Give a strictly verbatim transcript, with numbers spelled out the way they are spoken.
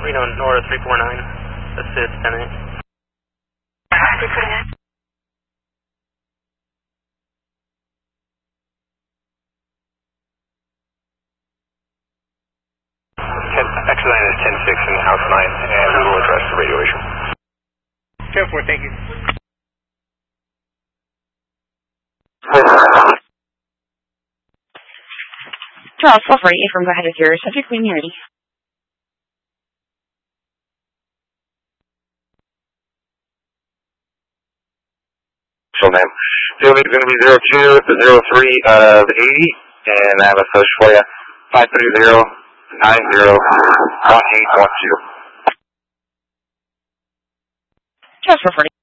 Reno Nora three four nine, assist ten eight. X-line is ten six in House nine, and we will address the radio issue. ten four, thank you. Charles, twelve forty-eight from go ahead with your subject when you're ready. So, ma'am, it's going to be zero two to zero three of eighty, and I have a push for you, five three zero nine zero one eight one two. Charles, four forty.